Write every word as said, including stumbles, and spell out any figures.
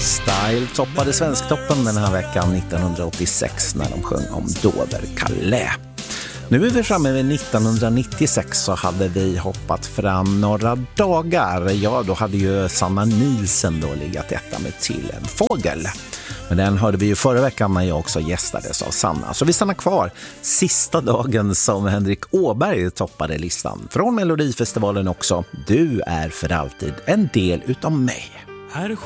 Style toppade Svensktoppen den här veckan nittonhundraåttiosex när de sjöng om Dover-Calais. Nu är vi framme vid nittonhundranittiosex, så hade vi hoppat fram några dagar. Ja, då hade ju Sanna Nielsen då legat etta med Till en fågel. Men den hörde vi ju förra veckan när jag också gästades av Sanna. Så vi stannar kvar sista dagen som Henrik Åberg toppade listan. Från Melodifestivalen också. Du är för alltid en del utav mig.